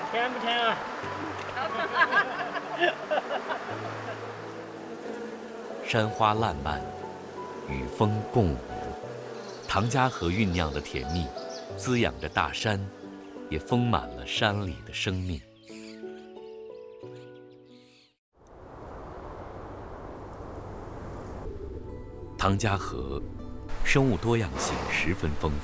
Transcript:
甜不甜啊？ 山花烂漫，与风共舞，唐家河酝酿的甜蜜，滋养着大山，也丰满了山里的生命。唐家河生物多样性十分丰富。